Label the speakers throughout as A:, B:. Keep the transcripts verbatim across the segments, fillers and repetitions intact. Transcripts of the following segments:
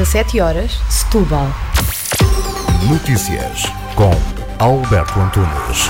A: dezassete horas, Setúbal.
B: Notícias com Alberto Antunes.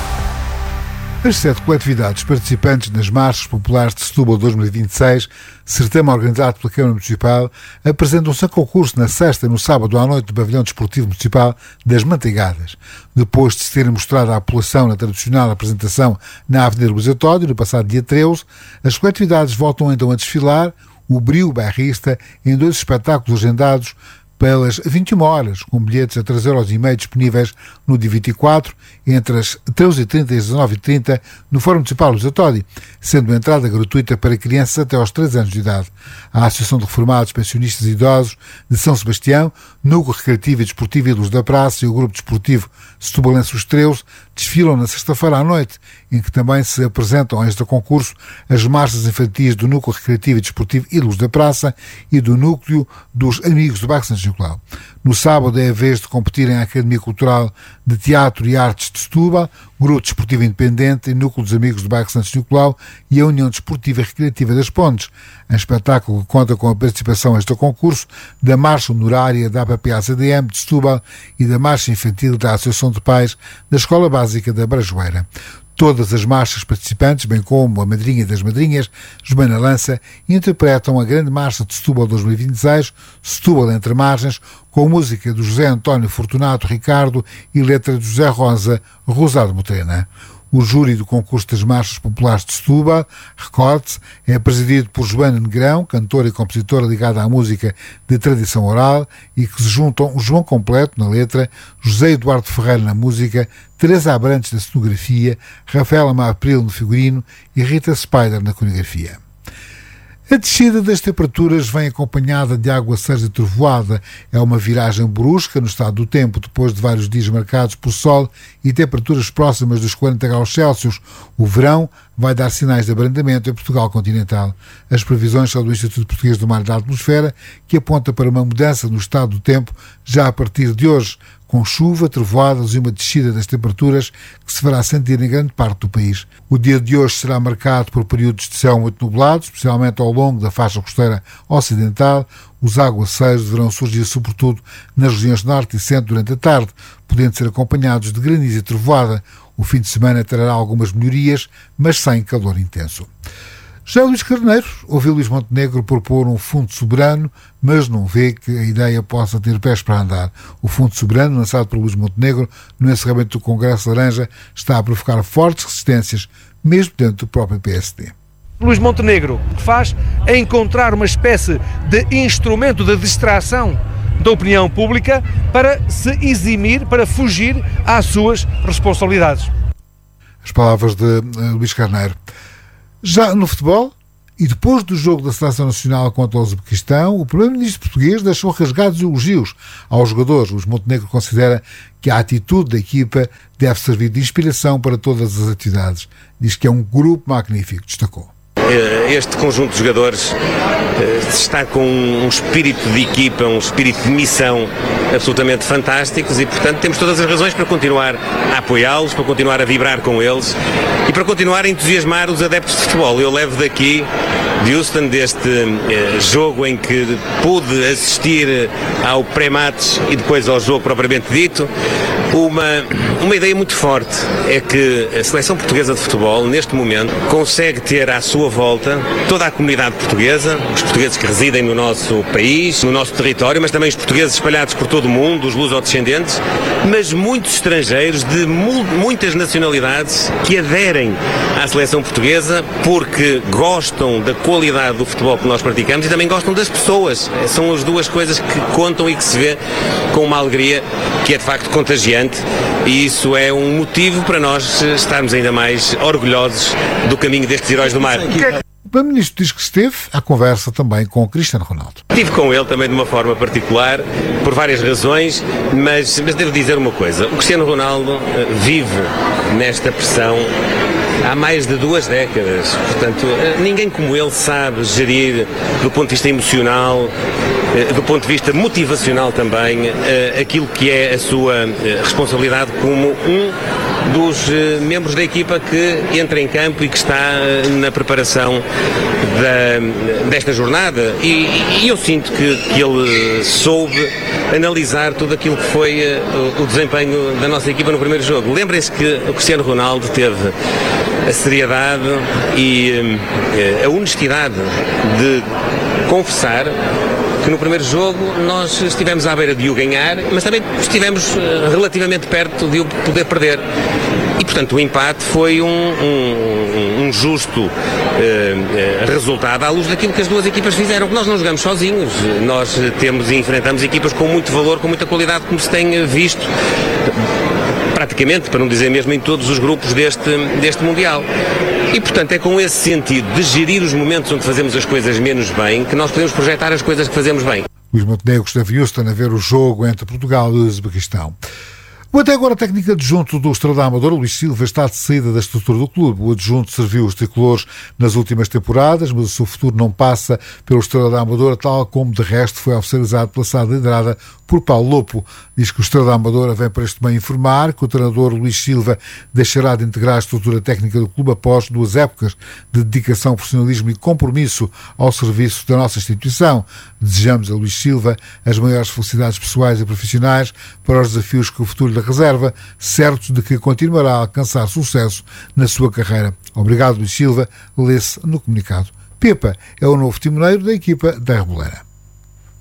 C: As sete coletividades participantes nas Marchas Populares de Setúbal dois mil e vinte e seis, certame organizado pela Câmara Municipal, apresentam-se a concurso na sexta e no sábado à noite no Pavilhão Desportivo Municipal das Manteigadas. Depois de se terem mostrado à população na tradicional apresentação na Avenida Luís António, no passado dia treze, as coletividades voltam então a desfilar o brio bairrista em dois espetáculos agendados pelas vinte e uma horas, com bilhetes a três euros e meio disponíveis no dia vinte e quatro, entre as treze e trinta e as dezenove e trinta, no Fórum Municipal Luís António, sendo a entrada gratuita para crianças até aos três anos de idade. A Associação de Reformados, Pensionistas e Idosos de São Sebastião, Núcleo Recreativo e Desportivo Ilus da Praça e o Grupo Desportivo Setubalense Os Treuze desfilam na sexta-feira à noite, em que também se apresentam a este concurso as marchas infantis do Núcleo Recreativo e Desportivo Ilus da Praça e do Núcleo dos Amigos do Bairro Santos Nicolau. No sábado é a vez de competirem a Academia Cultural de Teatro e Artes de Setúbal, Grupo Desportivo Independente e Núcleo dos Amigos do Bairro Santos Nicolau e a União Desportiva e Recreativa das Pontes. Um espetáculo que conta com a participação a este concurso da Marcha Honorária da A P P A C D M de Setúbal e da Marcha Infantil da Associação de Pais da Escola Básica da Brajoeira. Todas as marchas participantes, bem como a Madrinha das Madrinhas, Joana Lança, interpretam a Grande Marcha de Setúbal dois mil e vinte e seis, Setúbal Entre Margens, com música do José António Fortunato Ricardo e letra de José Rosa Rosado Motrena. O júri do concurso das Marchas Populares de Setúbal, recorde-se, é presidido por Joana Negrão, cantora e compositora ligada à música de tradição oral, e que se juntam o João Completo na letra, José Eduardo Ferreira na música, Teresa Abrantes na cenografia, Rafaela Mapril no figurino e Rita Spider na coreografia. A descida das temperaturas vem acompanhada de aguaceiros e trovoada. É uma viragem brusca no estado do tempo, depois de vários dias marcados por sol e temperaturas próximas dos quarenta graus Celsius. O verão vai dar sinais de abrandamento em Portugal continental. As previsões são do Instituto Português do Mar e da Atmosfera, que aponta para uma mudança no estado do tempo já a partir de hoje, com chuva, trovoadas e uma descida das temperaturas que se fará sentir em grande parte do país. O dia de hoje será marcado por períodos de céu muito nublados, especialmente ao longo da faixa costeira ocidental. Os aguaceiros deverão surgir sobretudo nas regiões norte e centro durante a tarde, podendo ser acompanhados de granizo e trovoada. O fim de semana trará algumas melhorias, mas sem calor intenso. Já Luís Carneiro ouviu Luís Montenegro propor um fundo soberano, mas não vê que a ideia possa ter pés para andar. O fundo soberano, lançado por Luís Montenegro no encerramento do Congresso Laranja, está a provocar fortes resistências, mesmo dentro do próprio P S D.
D: Luís Montenegro o que faz é encontrar uma espécie de instrumento de distração da opinião pública para se eximir, para fugir às suas responsabilidades.
C: As palavras de uh, Luís Carneiro. Já no futebol, e depois do jogo da Seleção Nacional contra o Uzbequistão, o primeiro-ministro português deixou rasgados elogios aos jogadores. Luís Montenegro considera que a atitude da equipa deve servir de inspiração para todas as atividades. Diz que é um grupo magnífico, destacou.
E: Este conjunto de jogadores está com um espírito de equipa, um espírito de missão absolutamente fantásticos e, portanto, temos todas as razões para continuar a apoiá-los, para continuar a vibrar com eles e para continuar a entusiasmar os adeptos de futebol. Eu levo daqui, de Houston, deste eh, jogo em que pude assistir ao pré-match e depois ao jogo propriamente dito, uma, uma ideia muito forte. É que a seleção portuguesa de futebol, neste momento, consegue ter à sua volta toda a comunidade portuguesa, os portugueses que residem no nosso país, no nosso território, mas também os portugueses espalhados por todo o mundo, os lusodescendentes, mas muitos estrangeiros de mu- muitas nacionalidades que aderem à seleção portuguesa porque gostam da qualidade do futebol que nós praticamos e também gostam das pessoas. São as duas coisas que contam e que se vê com uma alegria que é de facto contagiante e isso é um motivo para nós estarmos ainda mais orgulhosos do caminho destes heróis do mar.
C: O Primeiro-Ministro diz que esteve à conversa também com o Cristiano Ronaldo.
E: Estive com ele também de uma forma particular, por várias razões, mas, mas devo dizer uma coisa. O Cristiano Ronaldo uh, vive nesta pressão há mais de duas décadas. Portanto, uh, ninguém como ele sabe gerir, do ponto de vista emocional, uh, do ponto de vista motivacional também, aquilo que é a sua responsabilidade como um dos membros da equipa que entra em campo e que está na preparação da, desta jornada. E, e eu sinto que, que ele soube analisar tudo aquilo que foi o, o desempenho da nossa equipa no primeiro jogo. Lembrem-se que o Cristiano Ronaldo teve a seriedade e a honestidade de confessar que no primeiro jogo nós estivemos à beira de o ganhar, mas também estivemos relativamente perto de o poder perder. E, portanto, o empate foi um, um, um justo uh, resultado à luz daquilo que as duas equipas fizeram. Nós não jogamos sozinhos, nós temos e enfrentamos equipas com muito valor, com muita qualidade, como se tem visto praticamente, para não dizer mesmo em todos os grupos deste, deste Mundial. E, portanto, é com esse sentido de gerir os momentos onde fazemos as coisas menos bem que nós podemos projetar as coisas que fazemos bem.
C: Luís Montenegro esteve em Houston a ver o jogo entre Portugal e o Uzbequistão. O até agora técnico adjunto do Estrela da Amadora, Luís Silva, está de saída da estrutura do clube. O adjunto serviu os tricolores nas últimas temporadas, mas o seu futuro não passa pelo Estrela da Amadora, tal como de resto foi oficializado pela sala liderada por Paulo Lopo. Diz que o Estrela da Amadora vem para este meio informar que o treinador Luís Silva deixará de integrar a estrutura técnica do clube após duas épocas de dedicação, profissionalismo e compromisso ao serviço da nossa instituição. Desejamos a Luís Silva as maiores felicidades pessoais e profissionais para os desafios que o futuro lhe reserva, certos de que continuará a alcançar sucesso na sua carreira. Obrigado, Luís Silva, lê-se no comunicado. Pepa é o novo timoneiro da equipa da Reboleira.